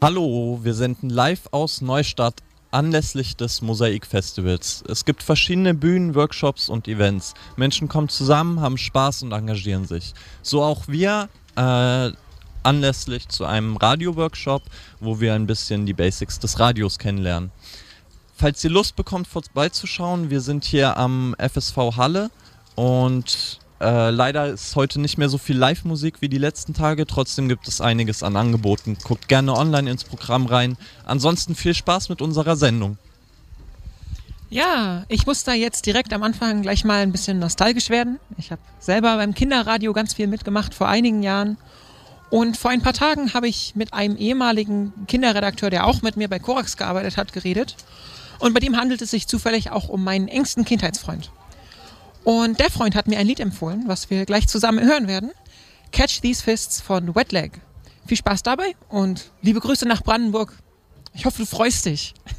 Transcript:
Hallo, wir senden live aus Neustadt anlässlich des Mosaik-Festivals. Es gibt verschiedene Bühnen, Workshops und Events. Menschen kommen zusammen, haben Spaß und engagieren sich. So auch wir anlässlich zu einem Radio-Workshop, wo wir ein bisschen die Basics des Radios kennenlernen. Falls ihr Lust bekommt, vorbeizuschauen, wir sind hier am FSV Halle und leider ist heute nicht mehr so viel Live-Musik wie die letzten Tage, trotzdem gibt es einiges an Angeboten. Guckt gerne online ins Programm rein. Ansonsten viel Spaß mit unserer Sendung. Ja, ich muss da jetzt direkt am Anfang gleich mal ein bisschen nostalgisch werden. Ich habe selber beim Kinderradio ganz viel mitgemacht vor einigen Jahren. Und vor ein paar Tagen habe ich mit einem ehemaligen Kinderredakteur, der auch mit mir bei Korax gearbeitet hat, geredet. Und bei dem handelt es sich zufällig auch um meinen engsten Kindheitsfreund. Und der Freund hat mir ein Lied empfohlen, was wir gleich zusammen hören werden. Catch These Fists von Wet Leg. Viel Spaß dabei und liebe Grüße nach Brandenburg. Ich hoffe, du freust dich.